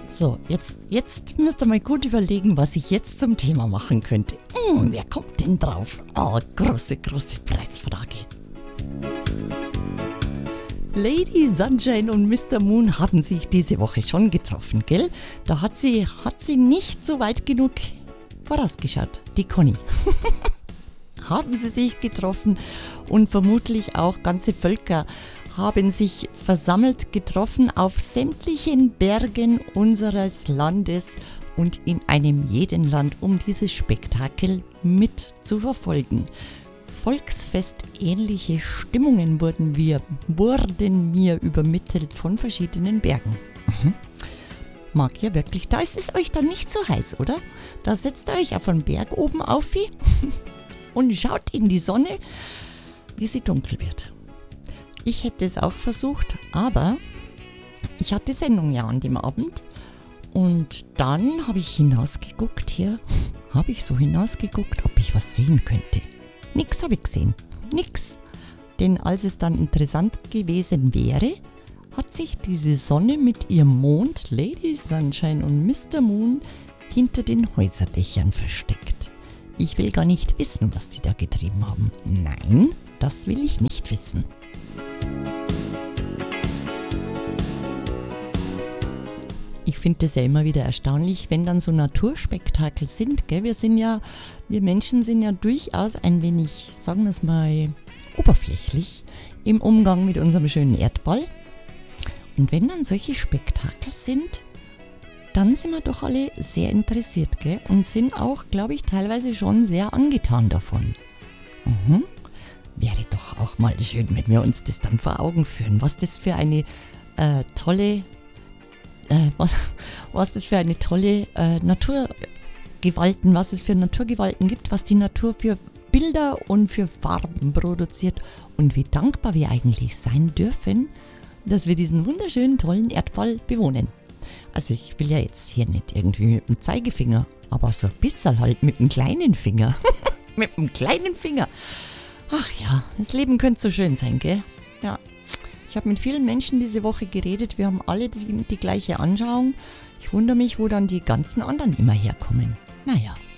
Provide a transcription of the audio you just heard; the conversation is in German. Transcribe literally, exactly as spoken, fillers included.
So, jetzt, jetzt müsst ihr mal gut überlegen, was ich jetzt zum Thema machen könnte. Hm, wer kommt denn drauf? Oh, große, große Preisfrage. Lady Sunshine und Mister Moon haben sich diese Woche schon getroffen, gell? Da hat sie, hat sie nicht so weit genug vorausgeschaut, die Conny. Haben sie sich getroffen und vermutlich auch ganze Völker haben sich versammelt getroffen auf sämtlichen Bergen unseres Landes und in einem jeden Land, um dieses Spektakel mit zu verfolgen. Volksfestähnliche Stimmungen wurden, wir, wurden mir übermittelt von verschiedenen Bergen. Mhm. Mag ja wirklich, da ist es euch dann nicht so heiß, oder? Da setzt ihr euch auf einen Berg oben auf und schaut in die Sonne, wie sie dunkel wird. Ich hätte es auch versucht, aber ich hatte Sendung ja an dem Abend und dann habe ich hinausgeguckt, hier habe ich so hinausgeguckt, ob ich was sehen könnte. Nix habe ich gesehen, nix. Denn als es dann interessant gewesen wäre, hat sich diese Sonne mit ihrem Mond, Lady Sunshine und Mister Moon, hinter den Häuserdächern versteckt. Ich will gar nicht wissen, was die da getrieben haben. Nein, das will ich nicht wissen. Ich finde es ja immer wieder erstaunlich, wenn dann so Naturspektakel sind, gell? Wir sind ja, wir Menschen sind ja durchaus ein wenig, sagen wir es mal, oberflächlich im Umgang mit unserem schönen Erdball. Und wenn dann solche Spektakel sind, dann sind wir doch alle sehr interessiert, gell? Und sind auch, glaube ich, teilweise schon sehr angetan davon. Mhm. Wäre doch auch mal schön, wenn wir uns das dann vor Augen führen, was das für eine äh, tolle Äh, was, was das für eine tolle äh, Naturgewalten, was es für Naturgewalten gibt, was die Natur für Bilder und für Farben produziert und wie dankbar wir eigentlich sein dürfen, dass wir diesen wunderschönen, tollen Erdball bewohnen. Also ich will ja jetzt hier nicht irgendwie mit dem Zeigefinger, aber so ein bisschen halt mit dem kleinen Finger. Mit dem kleinen Finger. Ach ja, das Leben könnte so schön sein, gell? Ja. Ich habe mit vielen Menschen diese Woche geredet, wir haben alle die, die gleiche Anschauung. Ich wundere mich, wo dann die ganzen anderen immer herkommen. Naja.